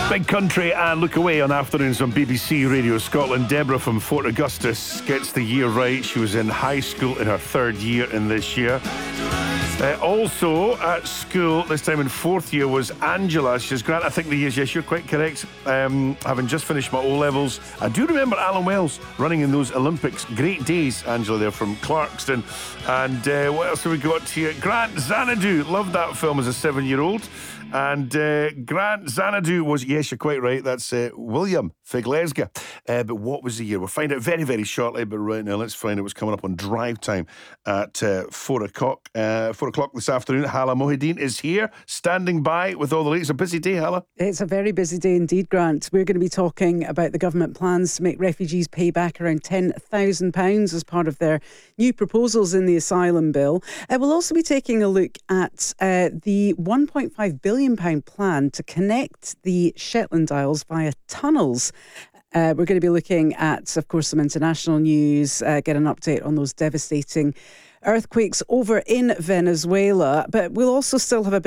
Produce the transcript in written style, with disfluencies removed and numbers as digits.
Big Country and Look Away on afternoons on BBC Radio Scotland. Deborah from Fort Augustus gets the year right. She was in high school in her third year in this year. Also at school, this time in fourth year, was Angela. She says, Grant, I think the years, yes, you're quite correct. Having just finished my O-levels, I do remember Alan Wells running in those Olympics. Great days, Angela, there from Clarkston. And what else have we got here? Grant Xanadu, loved that film as a 7-year-old. And Grant Xanadu was, yes, you're quite right, that's William Figlesga. But what was the year? We'll find out very, very shortly. But right now, let's find out what's coming up on Drive Time at 4 o'clock. 4 o'clock this afternoon. Hala Mohideen is here, standing by with all the latest. It's a busy day, Hala. It's a very busy day indeed, Grant. We're going to be talking about the government plans to make refugees pay back around £10,000 as part of their new proposals in the asylum bill. We'll also be taking a look at the £1.5 billion plan to connect the Shetland Isles via tunnels. We're going to be looking at, of course, some international news, get an update on those devastating earthquakes over in Venezuela, but we'll also still have a bit